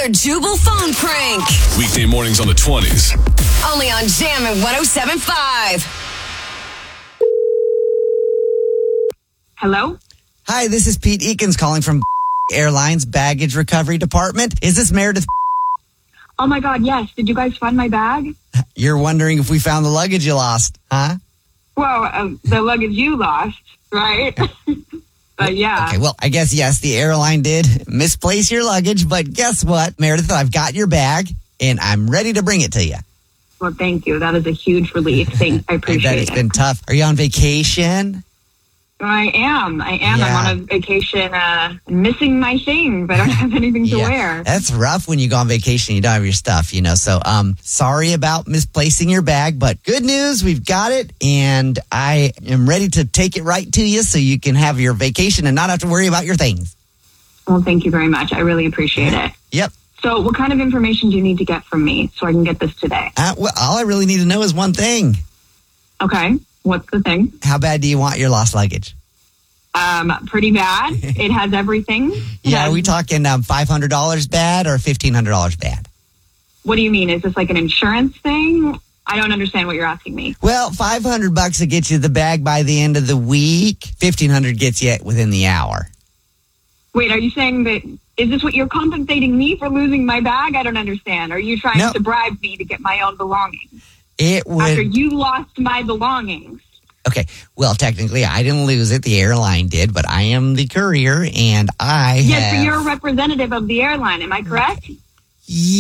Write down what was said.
another Jubal phone prank. Weekday mornings on the 20s. Only on Jammin' 107.5. Hello? Hi, this is Pete Eakins calling from Airlines Baggage Recovery Department. Is this Meredith? Oh my God, yes. Did you guys find my bag? You're wondering if we found the luggage you lost, huh? Well, the luggage you lost, right? But yeah. Okay, well, I guess, yes, the airline did misplace your luggage, but guess what, Meredith? I've got your bag, and I'm ready to bring it to you. Well, thank you. That is a huge relief. I I appreciate bet it. it's been tough. Are you on vacation? I am. Yeah. I'm on a vacation, missing my things. I don't have anything to wear. That's rough when you go on vacation and you don't have your stuff, you know. So, sorry about misplacing your bag, but good news, we've got it, and I am ready to take it right to you so you can have your vacation and not have to worry about your things. Well, thank you very much. I really appreciate it. Yep. So what kind of information do you need to get from me so I can get this today? Well, all I really need to know is one thing. Okay. What's the thing? How bad do you want your lost luggage? Pretty bad. It has everything. Yeah, are we talking $500 bad or $1,500 bad? What do you mean? Is this like an insurance thing? I don't understand what you're asking me. Well, $500 will get you the bag by the end of the week. $1,500 gets you within the hour. Wait, are you saying that, is this what you're compensating me for losing my bag? I don't understand. Are you trying to bribe me to get my own belongings? After you lost my belongings. Okay, well, technically, I didn't lose it. The airline did, but I am the courier, and Yes, but you're a representative of the airline. Am I correct?